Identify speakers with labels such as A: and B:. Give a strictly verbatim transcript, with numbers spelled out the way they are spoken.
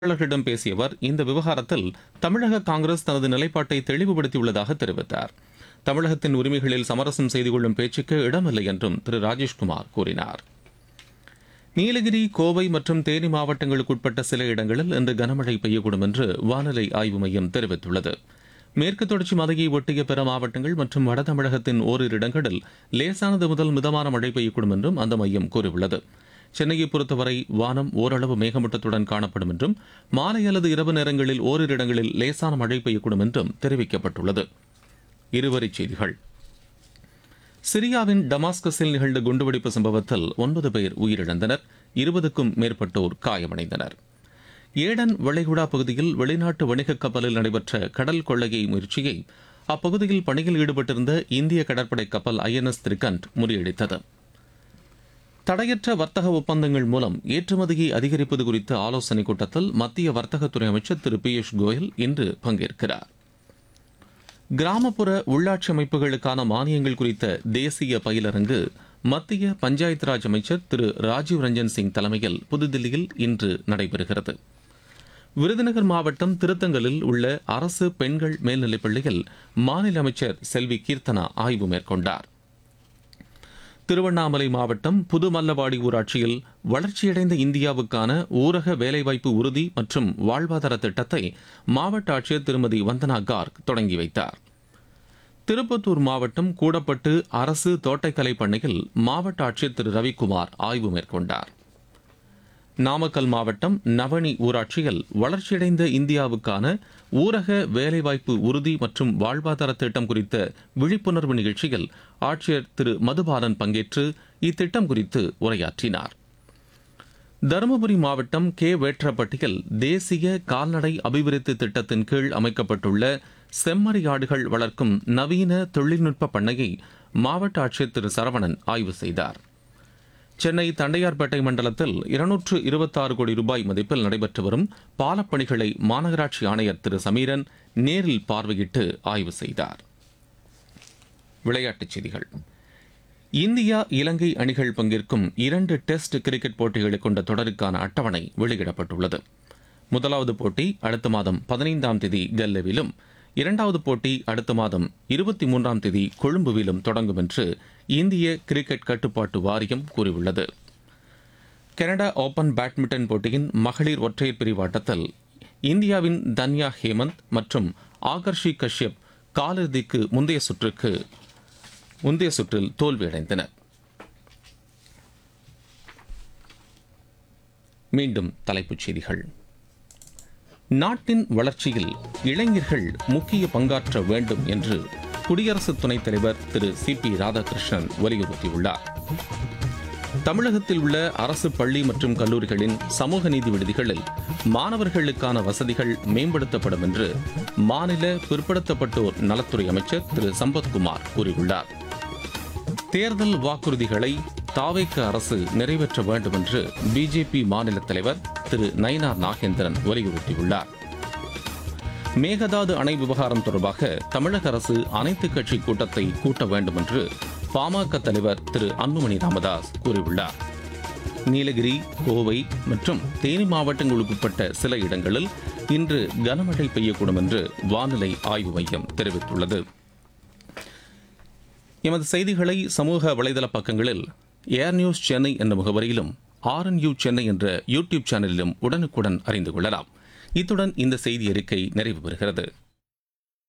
A: செய்தியாளர்களிடம் பேசிய அவர் இந்த விவகாரத்தில் தமிழக காங்கிரஸ் தனது நிலைப்பாட்டை தெளிவுபடுத்தியுள்ளதாக தெரிவித்தார். தமிழகத்தின் உரிமைகளில் சமரசம் செய்து கொள்ளும் பேச்சுக்கு இடமில்லை என்றும் திரு ராஜேஷ்குமார் கூறினார். நீலகிரி, கோவை மற்றும் தேனி மாவட்டங்களுக்குட்பட்ட சில இடங்களில் இன்று கனமழை பெய்யக்கூடும் என்று வானிலை ஆய்வு மையம் தெரிவித்துள்ளது. மேற்கு தொடர்ச்சி மலையை ஒட்டிய பிற மாவட்டங்கள் மற்றும் வட தமிழகத்தின் ஓரிரு இடங்களில் லேசானது முதல் மிதமான மழை பெய்யக்கூடும் என்றும் அந்த மையம் கூறியுள்ளது. சென்னையை பொறுத்தவரை வானம் ஓரளவு மேகமூட்டத்துடன் காணப்படும் என்றும் மாலை அல்லது இரவு நேரங்களில் ஓரிரு இடங்களில் லேசான மழை பெய்யக்கூடும் என்றும் தெரிவிக்கப்பட்டுள்ளது. இருவரிச் செய்திகள். சிரியாவின் டமாஸ்கஸில் நிகழ்ந்த குண்டுவெடிப்பு சம்பவத்தில் ஒன்பது பேர் உயிரிழந்தனர், இருபதுக்கும் மேற்பட்டோர் காயமடைந்தனர். ஏடன் வளைகுடா பகுதியில் வெளிநாட்டு வணிக கப்பலில் நடைபெற்ற கடல் கொள்ளையை முயற்சியை அப்பகுதியில் பணியில் ஈடுபட்டிருந்த இந்திய கடற்படை கப்பல் ஐ என் எஸ் திரிகண்ட் முறியடித்தது. தடையற்ற வர்த்தக ஒப்பந்தங்கள் மூலம் ஏற்றுமதியை அதிகரிப்பது குறித்த ஆலோசனைக் கூட்டத்தில் மத்திய வர்த்தகத்துறை அமைச்சர் திரு பியூஷ் கோயல் இன்று பங்கேற்கிறார். கிராமப்புற உள்ளாட்சி அமைப்புகளுக்கான மானியங்கள் குறித்த தேசிய பயிலரங்கு மத்திய பஞ்சாயத்து ராஜ் அமைச்சர் திரு ராஜீவ் ரஞ்சன் சிங் தலைமையில் புதுதில்லியில் இன்று நடைபெறுகிறது. விருதுநகர் மாவட்டம் திருத்தங்கலில் உள்ள அரசு பெண்கள் மேல்நிலைப் பள்ளியில் மாநில அமைச்சர் செல்வி கீர்த்தனா ஆய்வு மேற்கொண்டார். திருவண்ணாமலை மாவட்டம் புதுமல்லவாடி ஊராட்சியில் வளர்ச்சியடைந்த இந்தியாவுக்கான ஊரக வேலைவாய்ப்பு உறுதி மற்றும் வாழ்வாதார திட்டத்தை மாவட்ட ஆட்சியர் திருமதி வந்தனா கார்க் தொடங்கி வைத்தார். திருப்பத்தூர் மாவட்டம் கூடப்பட்டு அரசு தோட்டக்கலை பண்ணையில் மாவட்ட ஆட்சியர் திரு ரவிக்குமார் ஆய்வு மேற்கொண்டார். நாமக்கல் மாவட்டம் நவனி ஊராட்சியில் வளர்ச்சியடைந்த இந்தியாவுக்கான ஊரக வேலைவாய்ப்பு உறுதி மற்றும் வாழ்வாதார திட்டம் குறித்த விழிப்புணர்வு நிகழ்ச்சியில் ஆட்சியர் திரு மதுபாலன் பங்கேற்று இத்திட்டம் குறித்து உரையாற்றினார். தருமபுரி மாவட்டம் கே வேற்றப்பட்டியில் தேசிய கால்நடை அபிவிருத்தி திட்டத்தின் கீழ் அமைக்கப்பட்டுள்ள செம்மறியாடுகள் வளர்க்கும் நவீன தொழில்நுட்ப பண்ணையை மாவட்ட ஆட்சியர் திரு சரவணன் ஆய்வு செய்தார். சென்னை தண்டையார்பேட்டை மண்டலத்தில் இருநூற்று இருபத்தாறு கோடி ரூபாய் மதிப்பில் நடைபெற்று வரும் பாலப்பணிகளை மாநகராட்சி ஆணையர் திரு சமீரன் நேரில் பார்வையிட்டு ஆய்வு செய்தார். விளையாட்டுச் செய்திகள். இந்தியா இலங்கை அணிகள் பங்கேற்கும் இரண்டு டெஸ்ட் கிரிக்கெட் போட்டிகளை கொண்ட தொடருக்கான அட்டவணை வெளியிடப்பட்டுள்ளது. முதலாவது போட்டி அடுத்த மாதம் பதினைந்தாம் தேதி கல்லேவிலும், இரண்டாவது போட்டி அடுத்த மாதம் இருபத்தி மூன்றாம் தேதி கொழும்புவிலும் தொடங்கும் என்று இந்திய கிரிக்கெட் கட்டுப்பாட்டு வாரியம் கூறியுள்ளது. கனடா ஓபன் பேட்மிண்டன் போட்டியின் மகளிர் ஒற்றையர் பிரிவு ஆட்டத்தில் இந்தியாவின் தன்யா ஹேமந்த் மற்றும் ஆகர்ஷி கஷ்யப் காலிறுதிக்கு முந்தைய சுற்றுக்கு முந்தைய சுற்றில் தோல்வியடைந்தனர். மீண்டும் தலைப்புச் செய்திகள். நாட்டின் வளர்ச்சியில் இளைஞர்கள் முக்கிய பங்காற்ற வேண்டும் என்று குடியரசு துணைத் தலைவர் திரு சி பி ராதாகிருஷ்ணன் வலியுறுத்தியுள்ளார். தமிழகத்தில் உள்ள அரசு பள்ளி மற்றும் கல்லூரிகளின் சமூக நீதி விடுதிகளில் மாணவர்களுக்கான வசதிகள் மேம்படுத்தப்படும் என்று மாநில பிற்படுத்தப்பட்டோர் நலத்துறை அமைச்சர் திரு சம்பத்குமார் கூறியுள்ளார். தேர்தல் வாக்குறுதிகளை தாவேக அரசு நிறைவேற்ற வேண்டும் என்று பிஜேபி மாநில தலைவர் திரு நயினார் நாகேந்திரன் வலியுறுத்தியுள்ளார். மேகதாது அணை விவகாரம் தொடர்பாக தமிழக அரசு அனைத்துக் கட்சி கூட்டத்தை கூட்ட வேண்டும் என்று பாமக தலைவர் திரு அன்புமணி ராமதாஸ் கூறியுள்ளார். நீலகிரி, கோவை மற்றும் தேனி மாவட்டங்களுக்குட்பட்ட சில இடங்களில் இன்று கனமழை பெய்யக்கூடும் என்று வானிலை ஆய்வு மையம் தெரிவித்துள்ளது. எமது செய்திகளை சமூக வலைதள பக்கங்களில் ஏர் நியூஸ் சென்னை என்ற முகவரியிலும் ஆர் என் யூ சென்னை என்ற யூடியூப் சேனலிலும் உடனுக்குடன் அறிந்து கொள்ளலாம். இத்துடன் இந்த செய்தி அறிக்கை நிறைவு பெறுகிறது.